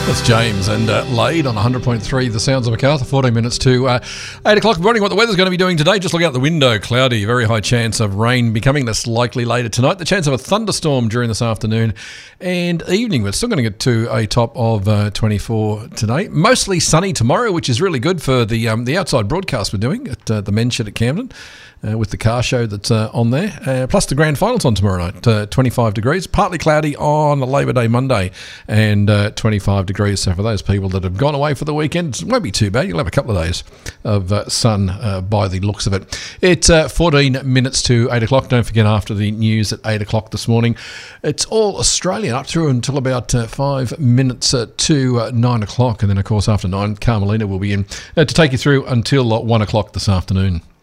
That's James and Laid on 100.3 The Sounds of Macarthur, 14 minutes to 8 o'clock. Wondering what the weather's going to be doing today. Just look out the window, cloudy, very high chance of rain becoming less likely later tonight. The chance of a thunderstorm during this afternoon and evening. We're still going to get to a top of 24 today. Mostly sunny tomorrow, which is really good for the outside broadcast we're doing at the Men's Shed at Camden. With the car show that's on there. Plus the grand finals on tomorrow night, 25 degrees. Partly cloudy on Labor Day Monday and 25 degrees. So for those people that have gone away for the weekend, it won't be too bad. You'll have a couple of days of sun by the looks of it. It's 14 minutes to 8 o'clock. Don't forget, after the news at 8 o'clock this morning, it's all Australian up through until about 5 minutes to 9 o'clock. And then, of course, after 9, Carmelina will be in to take you through until 1 o'clock this afternoon.